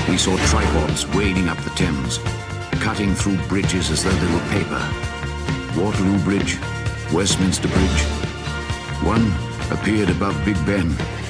We saw tripods wading up the Thames, cutting through bridges as though they were paper. Waterloo Bridge, Westminster Bridge. One appeared above Big Ben,